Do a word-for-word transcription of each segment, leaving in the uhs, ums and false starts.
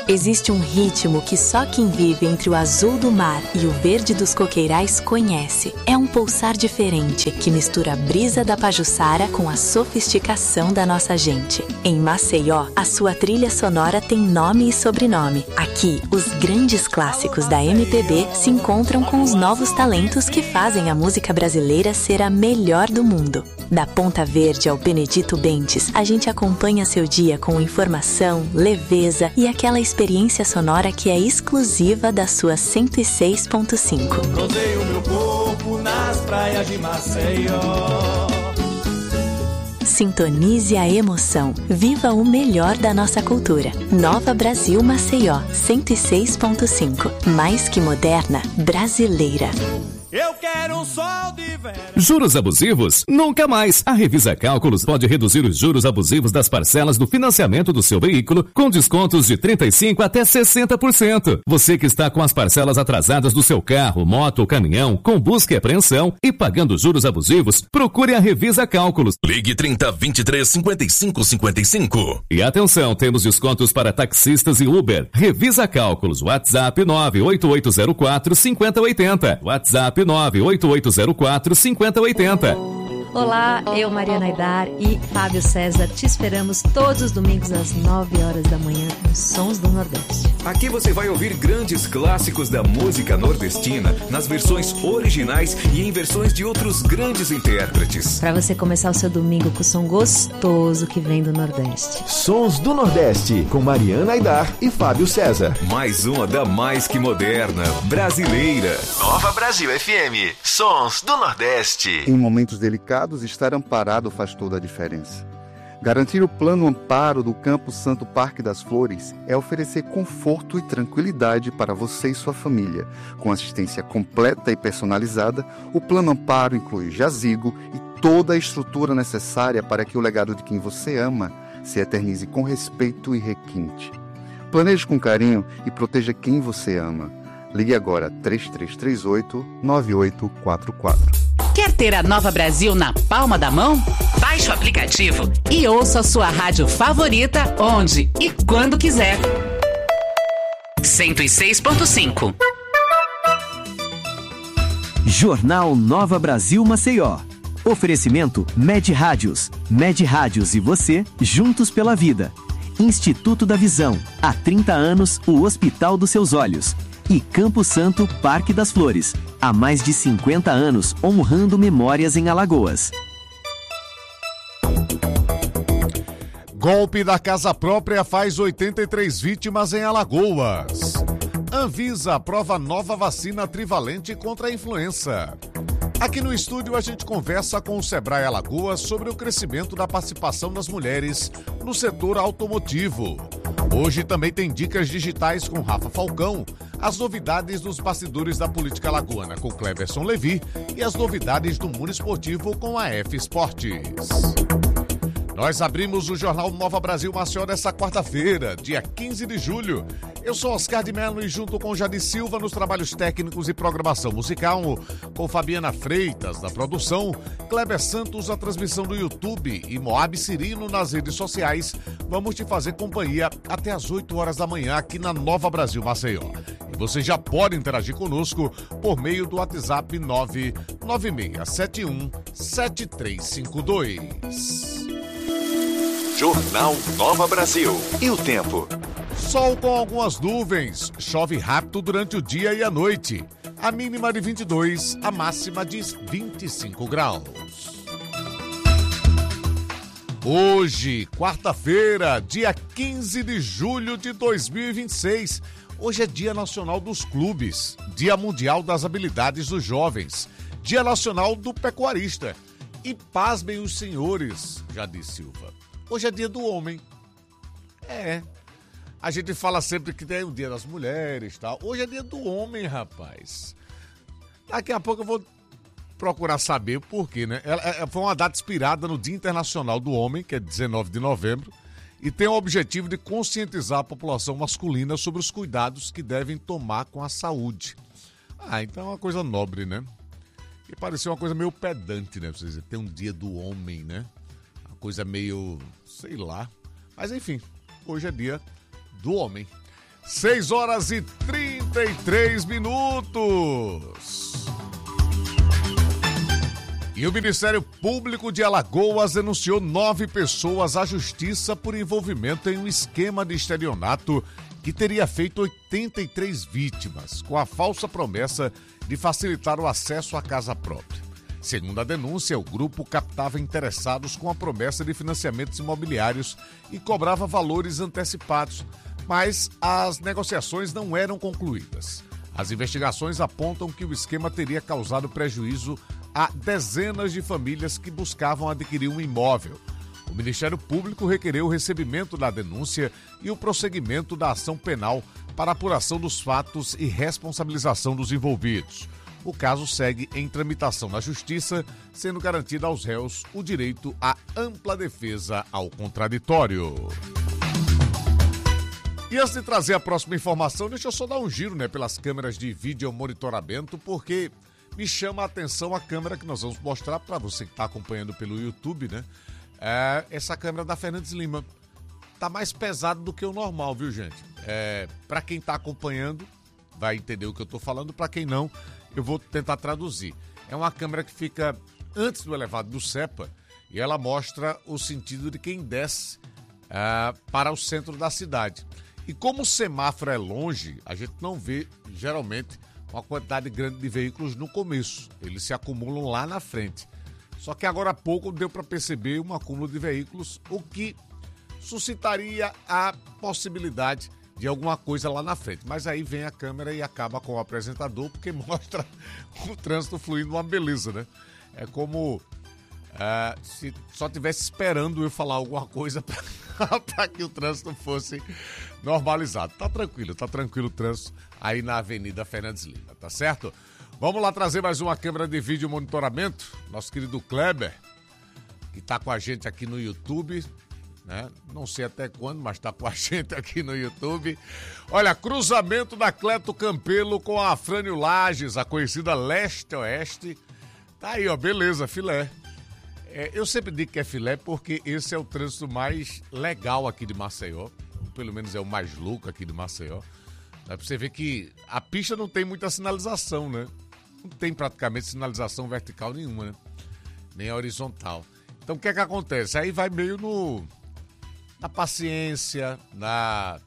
Existe um ritmo que só quem vive entre o azul do mar e o verde dos coqueirais conhece. É um pulsar diferente que mistura a brisa da Pajuçara com a sofisticação da nossa gente. Em Maceió, a sua trilha sonora tem nome e sobrenome. Aqui, os grandes clássicos da M P B se encontram com os novos talentos que fazem a música brasileira ser a melhor do mundo. Da Ponta Verde ao Benedito Bentes, a gente acompanha seu dia com informação, leveza e aquela experiência sonora que é exclusiva da sua cento e seis ponto cinco. Rodeio meu corpo nas praias de Maceió. Sintonize a emoção. Viva o melhor da nossa cultura. Nova Brasil Maceió, cento e seis ponto cinco. Mais que moderna, brasileira. Eu quero um sol de verão. Juros abusivos? Nunca mais. A Revisa Cálculos pode reduzir os juros abusivos das parcelas do financiamento do seu veículo com descontos de trinta e cinco por cento até sessenta por cento. Você que está com as parcelas atrasadas do seu carro, moto ou caminhão, com busca e apreensão e pagando juros abusivos, procure a Revisa Cálculos. Ligue trinta, vinte e três, cinquenta e cinco, cinquenta e cinco. E atenção, temos descontos para taxistas e Uber. Revisa Cálculos. WhatsApp nove oito oito zero quatro, cinco zero oito zero. WhatsApp nove oito oito zero quatro, cinco zero oito zero. Olá, eu, Mariana Aidar e Fábio César te esperamos todos os domingos às nove horas da manhã nos Sons do Nordeste. Aqui você vai ouvir grandes clássicos da música nordestina nas versões originais e em versões de outros grandes intérpretes. Para você começar o seu domingo com o som gostoso que vem do Nordeste. Sons do Nordeste, com Mariana Aidar e Fábio César. Mais uma da mais que moderna, brasileira. Nova Brasil F M, Sons do Nordeste. Em momentos delicados, estar amparado faz toda a diferença. Garantir o plano amparo do Campo Santo Parque das Flores é oferecer conforto e tranquilidade para você e sua família. Com assistência completa e personalizada, o plano amparo inclui jazigo e toda a estrutura necessária para que o legado de quem você ama se eternize com respeito e requinte. Planeje com carinho e proteja quem você ama. Ligue agora três três três oito, nove oito quatro quatro. Quer ter a Nova Brasil na palma da mão? Baixe o aplicativo e ouça a sua rádio favorita onde e quando quiser. cento e seis ponto cinco. Jornal Nova Brasil Maceió. Oferecimento Med Rádios. Med Rádios e você, juntos pela vida. Instituto da Visão. Há trinta anos, o Hospital dos Seus Olhos. E Campo Santo Parque das Flores. Há mais de cinquenta anos, honrando memórias em Alagoas. Golpe da casa própria faz oitenta e três vítimas em Alagoas. Anvisa aprova nova vacina trivalente contra a influenza. Aqui no estúdio a gente conversa com o Sebrae Alagoas sobre o crescimento da participação das mulheres no setor automotivo. Hoje também tem dicas digitais com Rafa Falcão, as novidades dos bastidores da política alagoana com Cleverson Levi e as novidades do mundo esportivo com a F Esportes. Nós abrimos o Jornal Nova Brasil Maceió nesta quarta-feira, dia quinze de julho. Eu sou Oscar de Mello e junto com Jadi Silva nos trabalhos técnicos e programação musical, com Fabiana Freitas na produção, Kleber Santos na transmissão do YouTube e Moab Cirino nas redes sociais, vamos te fazer companhia até às oito horas da manhã aqui na Nova Brasil Maceió. E você já pode interagir conosco por meio do WhatsApp nove nove seis sete um sete três cinco dois. Jornal Nova Brasil. E o tempo? Sol com algumas nuvens. Chove rápido durante o dia e a noite. A mínima de vinte e dois, a máxima de vinte e cinco graus. Hoje, quarta-feira, dia quinze de julho de dois mil e vinte e seis. Hoje é Dia Nacional dos Clubes, Dia Mundial das Habilidades dos Jovens, Dia Nacional do Pecuarista. E pasmem os senhores, Jadi Silva. Hoje é dia do homem. É. A gente fala sempre que tem o dia das mulheres e tal. Hoje é dia do homem, rapaz. Daqui a pouco eu vou procurar saber por quê, né? Ela, foi uma data inspirada no Dia Internacional do Homem, que é dezenove de novembro, e tem o objetivo de conscientizar a população masculina sobre os cuidados que devem tomar com a saúde. Ah, então é uma coisa nobre, né? E pareceu uma coisa meio pedante, né? Pra dizer, tem um dia do homem, né? Uma coisa meio, sei lá. Mas enfim, hoje é dia do homem. seis horas e trinta e três minutos. E o Ministério Público de Alagoas denunciou nove pessoas à justiça por envolvimento em um esquema de estelionato que teria feito oitenta e três vítimas, com a falsa promessa de facilitar o acesso à casa própria. Segundo a denúncia, o grupo captava interessados com a promessa de financiamentos imobiliários e cobrava valores antecipados, mas as negociações não eram concluídas. As investigações apontam que o esquema teria causado prejuízo a dezenas de famílias que buscavam adquirir um imóvel. O Ministério Público requereu o recebimento da denúncia e o prosseguimento da ação penal para apuração dos fatos e responsabilização dos envolvidos. O caso segue em tramitação na Justiça, sendo garantido aos réus o direito à ampla defesa ao contraditório. E antes de trazer a próxima informação, deixa eu só dar um giro, né, pelas câmeras de vídeo monitoramento, porque me chama a atenção a câmera que nós vamos mostrar para você que está acompanhando pelo YouTube, né? É essa câmera da Fernandes Lima. Tá mais pesado do que o normal, viu, gente? É, para quem está acompanhando, vai entender o que eu estou falando. Para quem não, eu vou tentar traduzir. É uma câmera que fica antes do elevado do SEPA e ela mostra o sentido de quem desce é, para o centro da cidade. E como o semáforo é longe, a gente não vê, geralmente, uma quantidade grande de veículos no começo. Eles se acumulam lá na frente. Só que agora há pouco deu para perceber um acúmulo de veículos, o que suscitaria a possibilidade de alguma coisa lá na frente. Mas aí vem a câmera e acaba com o apresentador, porque mostra o trânsito fluindo uma beleza, né? É como uh, se só estivesse esperando eu falar alguma coisa para que o trânsito fosse normalizado. Tá tranquilo, tá tranquilo o trânsito aí na Avenida Fernandes Lima, tá certo? Vamos lá trazer mais uma câmera de vídeo monitoramento. Nosso querido Kleber, que tá com a gente aqui no YouTube, né? Não sei até quando, mas tá com a gente aqui no YouTube. Olha, cruzamento da Cleto Campelo com a Afrânio Lages, a conhecida Leste-Oeste. Tá aí, ó, beleza, filé. É, eu sempre digo que é filé porque esse é o trânsito mais legal aqui de Maceió. Pelo menos é o mais louco aqui de Maceió. Dá pra você ver que a pista não tem muita sinalização, né? Não tem praticamente sinalização vertical nenhuma, né? Nem a horizontal. Então o que é que acontece? Aí vai meio no... na paciência, na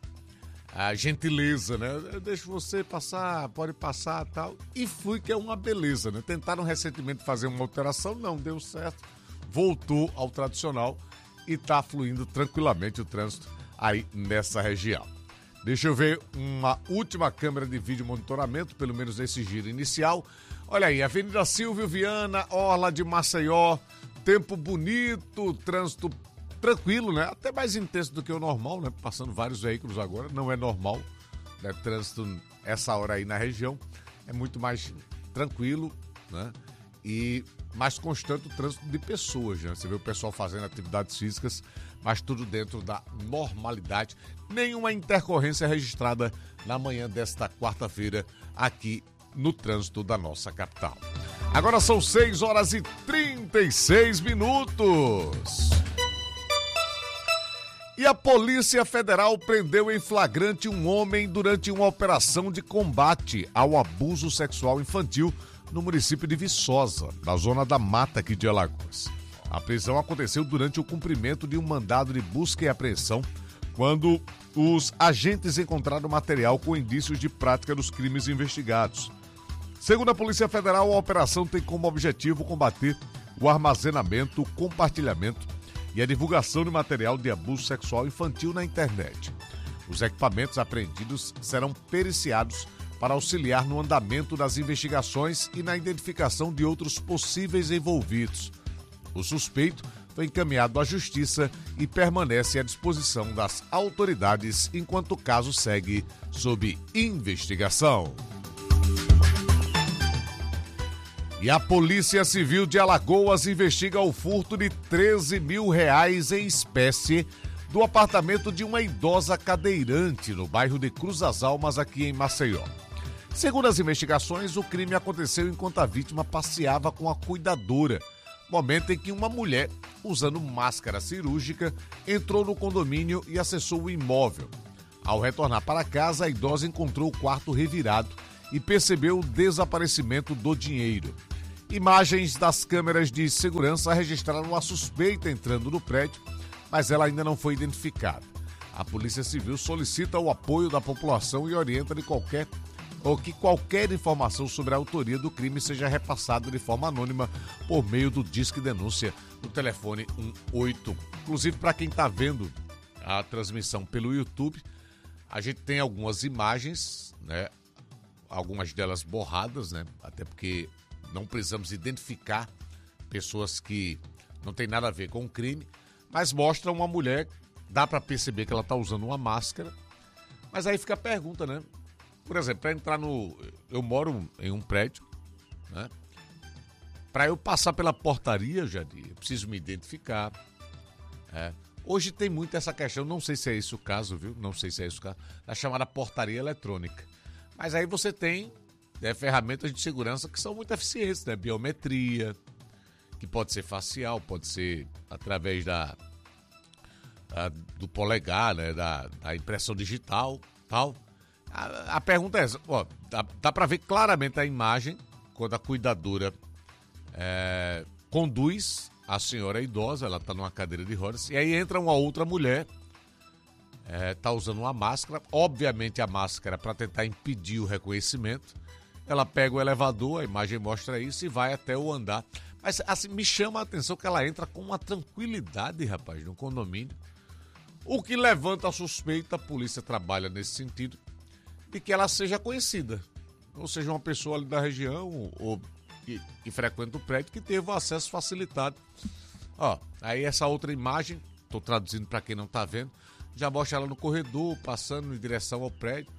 a gentileza, né? Eu deixo você passar, pode passar e tal. E fui que é uma beleza, né? Tentaram recentemente fazer uma alteração, não deu certo. Voltou ao tradicional e tá fluindo tranquilamente o trânsito aí nessa região. Deixa eu ver uma última câmera de vídeo monitoramento, pelo menos nesse giro inicial. Olha aí, Avenida Silvio Viana, orla de Maceió, tempo bonito, trânsito tranquilo, né? Até mais intenso do que o normal, né? Passando vários veículos agora, não é normal, né? Trânsito essa hora aí na região é muito mais tranquilo, né? E mais constante o trânsito de pessoas, né? Você vê o pessoal fazendo atividades físicas, mas tudo dentro da normalidade. Nenhuma intercorrência registrada na manhã desta quarta-feira aqui no trânsito da nossa capital. Agora são seis horas e trinta e seis minutos. E a Polícia Federal prendeu em flagrante um homem durante uma operação de combate ao abuso sexual infantil no município de Viçosa, na zona da Mata aqui de Alagoas. A prisão aconteceu durante o cumprimento de um mandado de busca e apreensão, quando os agentes encontraram material com indícios de prática dos crimes investigados. Segundo a Polícia Federal, a operação tem como objetivo combater o armazenamento, o compartilhamento e a divulgação de material de abuso sexual infantil na internet. Os equipamentos apreendidos serão periciados para auxiliar no andamento das investigações e na identificação de outros possíveis envolvidos. O suspeito foi encaminhado à Justiça e permanece à disposição das autoridades enquanto o caso segue sob investigação. E a Polícia Civil de Alagoas investiga o furto de treze mil reais em espécie do apartamento de uma idosa cadeirante no bairro de Cruz das Almas, aqui em Maceió. Segundo as investigações, o crime aconteceu enquanto a vítima passeava com a cuidadora, momento em que uma mulher, usando máscara cirúrgica, entrou no condomínio e acessou o imóvel. Ao retornar para casa, a idosa encontrou o quarto revirado e percebeu o desaparecimento do dinheiro. Imagens das câmeras de segurança registraram a suspeita entrando no prédio, mas ela ainda não foi identificada. A Polícia Civil solicita o apoio da população e orienta de qualquer ou que qualquer informação sobre a autoria do crime seja repassada de forma anônima por meio do Disque Denúncia no telefone um oito. Inclusive, para quem está vendo a transmissão pelo YouTube, a gente tem algumas imagens, né? Algumas delas borradas, né? Até porque não precisamos identificar pessoas que não tem nada a ver com o crime, mas mostra uma mulher, dá para perceber que ela está usando uma máscara, mas aí fica a pergunta, né? Por exemplo, para entrar no... Eu moro em um prédio, né? Para eu passar pela portaria, Jadir, eu preciso me identificar. É. Hoje tem muito essa questão, não sei se é esse o caso, viu? Não sei se é esse o caso, da chamada portaria eletrônica. Mas aí você tem, né, ferramentas de segurança que são muito eficientes, né? Biometria, que pode ser facial, pode ser através da, da do polegar, né? Da, da impressão digital, tal. A, a pergunta é essa, ó, dá, dá para ver claramente a imagem quando a cuidadora é, conduz a senhora idosa, ela está numa cadeira de rodas, e aí entra uma outra mulher, está é, usando uma máscara, obviamente a máscara para tentar impedir o reconhecimento. Ela pega o elevador, a imagem mostra isso e vai até o andar. Mas assim, me chama a atenção que ela entra com uma tranquilidade, rapaz, no condomínio. O que levanta a suspeita, a polícia trabalha nesse sentido, de que ela seja conhecida. Ou seja, uma pessoa ali da região ou que, que frequenta o prédio que teve o acesso facilitado. Ó, aí essa outra imagem, estou traduzindo para quem não está vendo, já mostra ela no corredor, passando em direção ao prédio.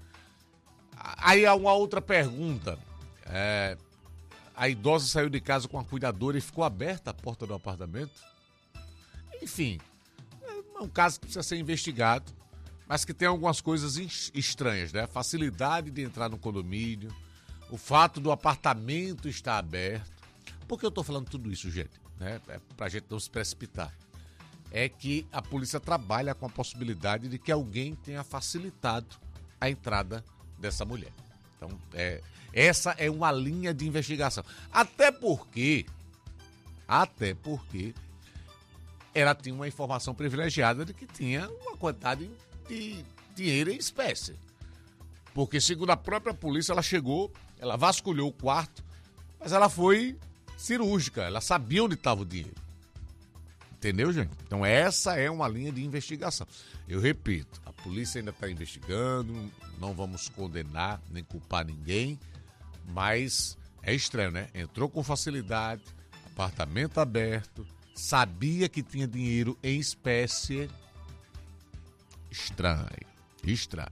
Aí há uma outra pergunta. É, a idosa saiu de casa com a cuidadora e ficou aberta a porta do apartamento? Enfim, é um caso que precisa ser investigado, mas que tem algumas coisas estranhas, né? A facilidade de entrar no condomínio, o fato do apartamento estar aberto. Por que eu estou falando tudo isso, gente? Né? É para a gente não se precipitar. É que a polícia trabalha com a possibilidade de que alguém tenha facilitado a entrada dessa mulher. Então, é, essa é uma linha de investigação. Até porque, até porque, ela tinha uma informação privilegiada de que tinha uma quantidade de dinheiro em espécie. Porque, segundo a própria polícia, ela chegou, ela vasculhou o quarto, mas ela foi cirúrgica, ela sabia onde estava o dinheiro. Entendeu, gente? Então essa é uma linha de investigação. Eu repito, a polícia ainda está investigando, não vamos condenar nem culpar ninguém, mas é estranho, né? Entrou com facilidade, apartamento aberto, sabia que tinha dinheiro em espécie. Estranho, estranho.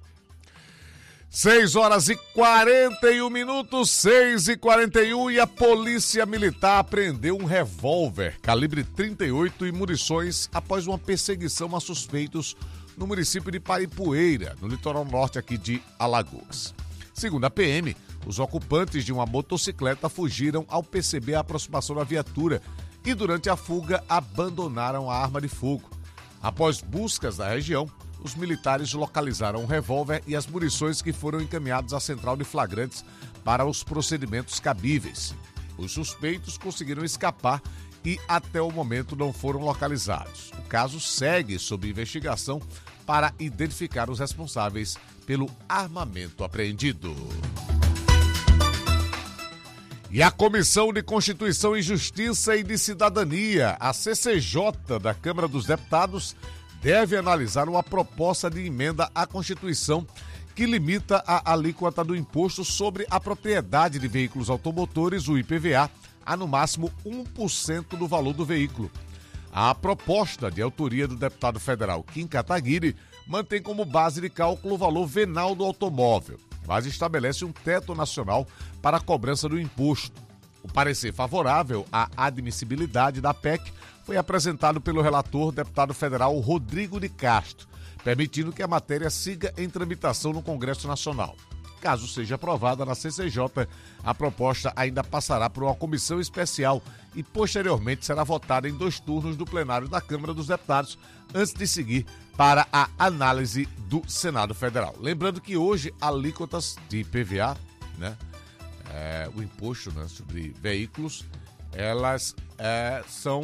seis horas e quarenta e um minutos, seis e quarenta e um, e a polícia militar apreendeu um revólver calibre trinta e oito e munições após uma perseguição a suspeitos no município de Paripueira, no litoral norte aqui de Alagoas. Segundo a P M, os ocupantes de uma motocicleta fugiram ao perceber a aproximação da viatura e durante a fuga abandonaram a arma de fogo. Após buscas da região, os militares localizaram o revólver e as munições que foram encaminhados à central de flagrantes para os procedimentos cabíveis. Os suspeitos conseguiram escapar e até o momento não foram localizados. O caso segue sob investigação para identificar os responsáveis pelo armamento apreendido. E a Comissão de Constituição e Justiça e de Cidadania, a C C J da Câmara dos Deputados, deve analisar uma proposta de emenda à Constituição que limita a alíquota do imposto sobre a propriedade de veículos automotores, o I P V A, a no máximo um por cento do valor do veículo. A proposta, de autoria do deputado federal Kim Kataguiri, mantém como base de cálculo o valor venal do automóvel, mas estabelece um teto nacional para a cobrança do imposto. O parecer favorável à admissibilidade da P E C foi apresentado pelo relator, deputado federal Rodrigo de Castro, permitindo que a matéria siga em tramitação no Congresso Nacional. Caso seja aprovada na C C J, a proposta ainda passará por uma comissão especial e posteriormente será votada em dois turnos do plenário da Câmara dos Deputados, antes de seguir para a análise do Senado Federal. Lembrando que hoje alíquotas de I P V A, né, é, o imposto, né, sobre veículos, elas é, são